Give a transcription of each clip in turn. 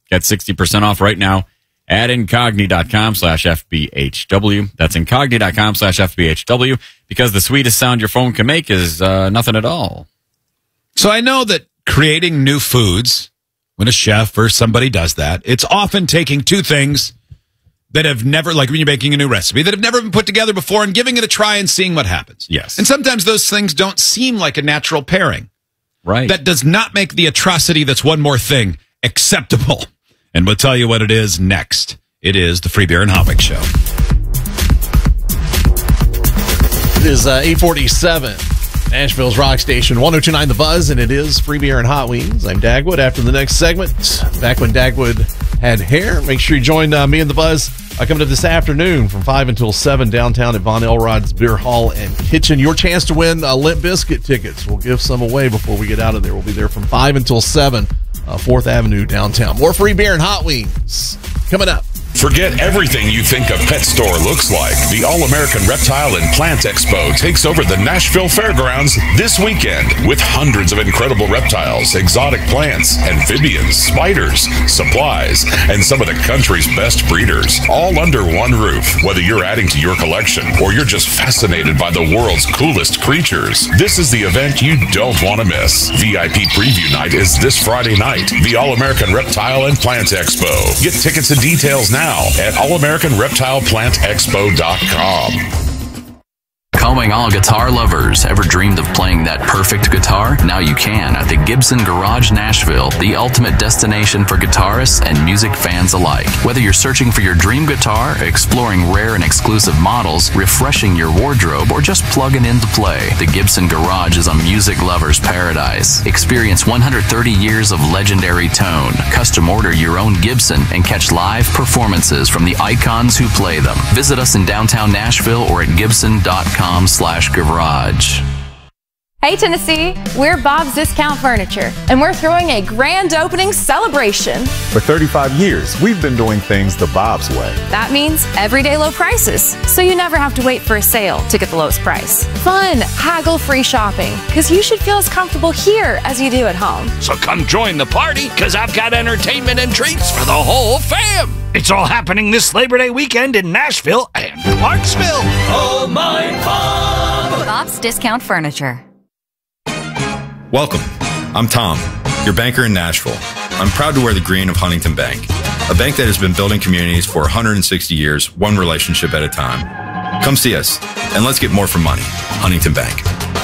Get 60% off right now at incogni.com/FBHW. That's incogni.com/FBHW, because the sweetest sound your phone can make is nothing at all. So I know that creating new foods, when a chef or somebody does that, it's often taking two things that have never, like when you're making a new recipe, that have never been put together before and giving it a try and seeing what happens. Yes. And sometimes those things don't seem like a natural pairing. Right. That does not make the atrocity that's one more thing acceptable. And we'll tell you what it is next. It is the Free Beer and Hot Wings Show. It is 8:47. Nashville's Rock Station, 102.9 The Buzz, and it is Free Beer and Hot Wings. I'm Dagwood. After the next segment, back when Dagwood had hair, make sure you join me and The Buzz coming up this afternoon from 5 until 7 downtown at Von Elrod's Beer Hall and Kitchen. Your chance to win Limp Bizkit tickets. We'll give some away before we get out of there. We'll be there from 5 until 7, 4th Avenue downtown. More Free Beer and Hot Wings coming up. Forget everything you think a pet store looks like. The All-American Reptile and Plant Expo takes over the Nashville Fairgrounds this weekend with hundreds of incredible reptiles, exotic plants, amphibians, spiders, supplies, and some of the country's best breeders, all under one roof. Whether you're adding to your collection or you're just fascinated by the world's coolest creatures, this is the event you don't want to miss. VIP Preview Night is this Friday night. The All-American Reptile and Plant Expo. Get tickets and details now at allamericanreptileplantexpo.com. Calling all guitar lovers. Ever dreamed of playing that perfect guitar? Now you can at the Gibson Garage Nashville, the ultimate destination for guitarists and music fans alike. Whether you're searching for your dream guitar, exploring rare and exclusive models, refreshing your wardrobe, or just plugging in to play, the Gibson Garage is a music lover's paradise. Experience 130 years of legendary tone. Custom order your own Gibson and catch live performances from the icons who play them. Visit us in downtown Nashville or at gibson.com/garage. Hey Tennessee, we're Bob's Discount Furniture, and we're throwing a grand opening celebration. For 35 years, we've been doing things the Bob's way. That means everyday low prices, so you never have to wait for a sale to get the lowest price. Fun, haggle-free shopping, because you should feel as comfortable here as you do at home. So come join the party, because I've got entertainment and treats for the whole fam. It's all happening this Labor Day weekend in Nashville and Clarksville. Oh my Bob! Bob's Discount Furniture. Welcome. I'm Tom, your banker in Nashville. I'm proud to wear the green of Huntington Bank, a bank that has been building communities for 160 years, one relationship at a time. Come see us, and let's get more for money. Huntington Bank.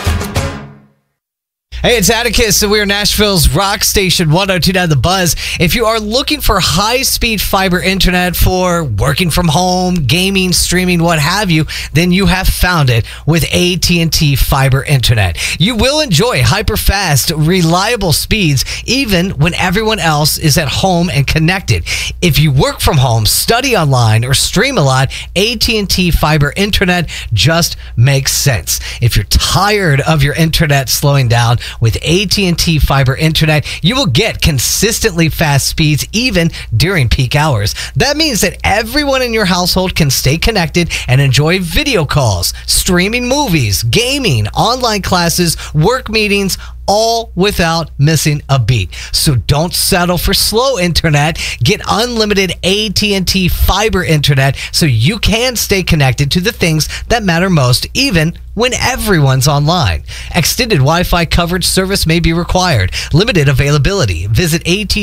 Hey, it's Atticus, and we are Nashville's Rock Station, 102.9 The Buzz. If you are looking for high-speed fiber internet for working from home, gaming, streaming, what have you, then you have found it with AT&T Fiber Internet. You will enjoy hyper-fast, reliable speeds, even when everyone else is at home and connected. If you work from home, study online, or stream a lot, AT&T Fiber Internet just makes sense. If you're tired of your internet slowing down, with AT&T Fiber Internet, you will get consistently fast speeds even during peak hours. That means that everyone in your household can stay connected and enjoy video calls, streaming movies, gaming, online classes, work meetings, all without missing a beat. So don't settle for slow internet. Get unlimited AT&T Fiber Internet so you can stay connected to the things that matter most, even when everyone's online. Extended Wi-Fi coverage service may be required. Limited availability. Visit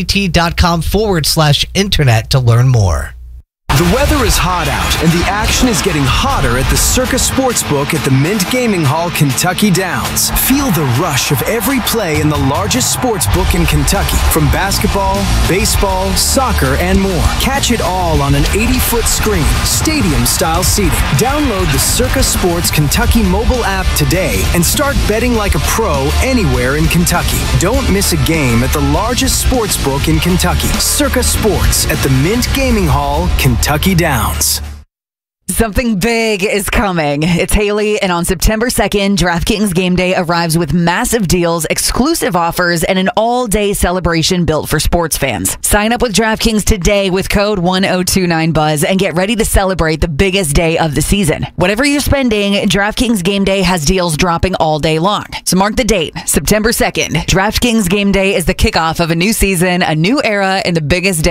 att.com/internet to learn more. The weather is hot out, and the action is getting hotter at the Circa Sportsbook at the Mint Gaming Hall, Kentucky Downs. Feel the rush of every play in the largest sportsbook in Kentucky, from basketball, baseball, soccer, and more. Catch it all on an 80-foot screen, stadium-style seating. Download the Circa Sports Kentucky mobile app today and start betting like a pro anywhere in Kentucky. Don't miss a game at the largest sportsbook in Kentucky. Circa Sports at the Mint Gaming Hall, Kentucky Downs. Something big is coming. It's Haley, and on September 2nd, DraftKings Game Day arrives with massive deals, exclusive offers, and an all-day celebration built for sports fans. Sign up with DraftKings today with code 1029BUZZ and get ready to celebrate the biggest day of the season. Whatever you're spending, DraftKings Game Day has deals dropping all day long. So mark the date, September 2nd. DraftKings Game Day is the kickoff of a new season, a new era, and the biggest day